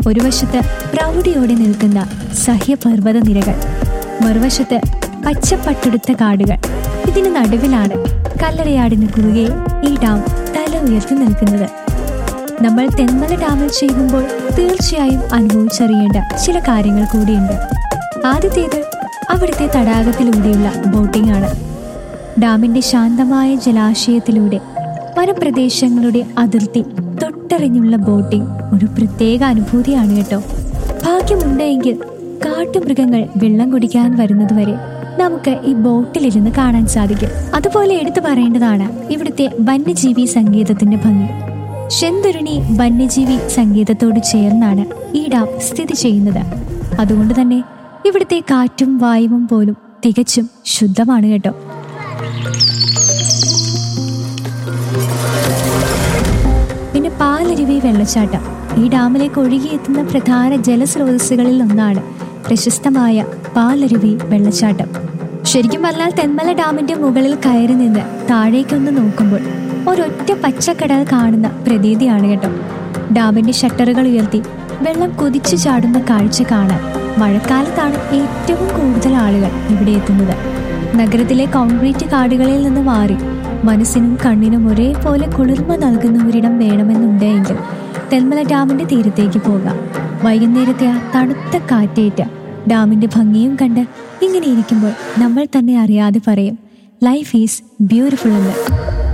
ഒരു വശത്ത് പ്രൗഢിയോടെ നിൽക്കുന്ന സഹ്യപർവ്വത നിരകൾ, മറുവശത്ത് പച്ചപ്പട്ടെടുത്ത കാടുകൾ. ഇതിന് നടുവിലാണ് കല്ലടയാടിന് കുറുകെ ഈ ഡാം തല ഉയർത്തി നിൽക്കുന്നത്. നമ്മൾ തെന്മല ഡാമിൽ ചെയ്യുമ്പോൾ തീർച്ചയായും അനുഭവിച്ചറിയേണ്ട ചില കാര്യങ്ങൾ കൂടിയുണ്ട്. ആദ്യത്തേത് അവിടുത്തെ തടാകത്തിലൂടെയുള്ള ബോട്ടിംഗ് ആണ്. ഡാമിന്റെ ശാന്തമായ ജലാശയത്തിലൂടെ വനപ്രദേശങ്ങളുടെ അതിർത്തി തൊട്ടറിഞ്ഞുള്ള ബോട്ടിംഗ് ഒരു പ്രത്യേക അനുഭൂതിയാണ് കേട്ടോ. ഭാഗ്യമുണ്ടെങ്കിൽ കാട്ടുമൃഗങ്ങൾ വെള്ളം കുടിക്കാൻ വരുന്നതുവരെ നമുക്ക് ഈ ബോട്ടിലിരുന്ന് കാണാൻ സാധിക്കും. അതുപോലെ എടുത്തു പറയേണ്ടതാണ് ഇവിടുത്തെ വന്യജീവി സങ്കേതത്തിന്റെ ഭംഗി. ശെന്തുരുണി വന്യജീവി സങ്കേതത്തോട് ചേർന്നാണ് ഈ ഡാം സ്ഥിതി ചെയ്യുന്നത്. അതുകൊണ്ട് തന്നെ ഇവിടുത്തെ കാറ്റും വായുവും പോലും തികച്ചും ശുദ്ധമാണ് കേട്ടോ. പിന്നെ പാലരുവി വെള്ളച്ചാട്ടം ഈ ഡാമിലേക്ക് ഒഴുകിയെത്തുന്ന പ്രധാന ജലസ്രോതസ്സുകളിൽ ഒന്നാണ് പ്രശസ്തമായ പാലരുവി വെള്ളച്ചാട്ടം. ശരിക്കും പറഞ്ഞാൽ തെന്മല ഡാമിന്റെ മുകളിൽ കയറി നിന്ന് താഴേക്കൊന്ന് നോക്കുമ്പോൾ ഒരൊറ്റ പച്ചക്കടൽ കാണുന്ന പ്രതീതിയാണ് കേട്ടോ. ഡാമിന്റെ ഷട്ടറുകൾ ഉയർത്തി വെള്ളം കുതിച്ചു ചാടുന്ന കാഴ്ച കാണാൻ മഴക്കാലത്താണ് ഏറ്റവും കൂടുതൽ ആളുകൾ ഇവിടെ എത്തുന്നത്. നഗരത്തിലെ കോൺക്രീറ്റ് കാടുകളിൽ നിന്ന് മാറി മനസ്സിനും കണ്ണിനും ഒരേപോലെ കുളിർമ നൽകുന്ന ഒരിടം വേണമെന്നുണ്ടെങ്കിൽ തെന്മല ഡാമിന്റെ തീരത്തേക്ക് പോകാം. വൈകുന്നേരത്തെ ആ തണുത്ത കാറ്റേറ്റ് ഡാമിന്റെ ഭംഗിയും കണ്ട് ഇങ്ങനെ ഇരിക്കുമ്പോൾ നമ്മൾ തന്നെ അറിയാതെ പറയും, ലൈഫ് ഈസ് ബ്യൂട്ടിഫുൾ എന്ന്.